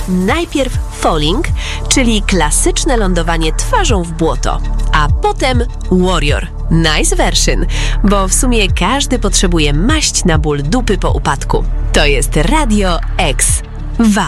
najpierw falling, czyli klasyczne lądowanie twarzą w błoto, a potem warrior, nice version, bo w sumie każdy potrzebuje maść na ból dupy po upadku. To jest Radio X. Vibe.